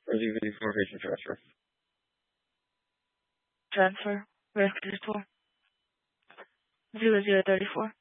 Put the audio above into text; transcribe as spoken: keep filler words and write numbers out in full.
Receiving information transfer. Transfer. Risk report. Zero zero thirty four.